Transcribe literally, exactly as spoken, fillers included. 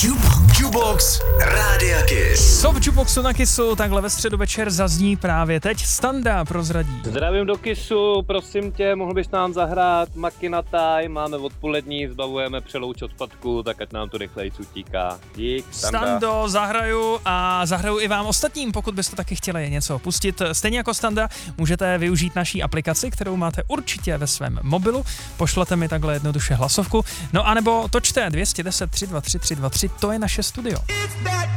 Jukebox Rádia Kiss. Co v Jukeboxu na Kissu takhle ve středu večer zazní právě teď? Standa prozradí. Zdravím do Kissu, prosím tě, mohl bys nám zahrát Makina Time, máme odpolední, zbavujeme přelouč od spadku, tak ať nám to rychleji utíká. Dík, Standa. Stando, zahraju a zahraju i vám ostatním, pokud byste taky chtěli něco pustit. Stejně jako Standa, můžete využít naší aplikaci, kterou máte určitě ve svém mobilu. Pošlete mi takhle jednoduše hlasovku. No anebo točte dvě jedna nula tři dva tři tři dva tři, to je naše studio.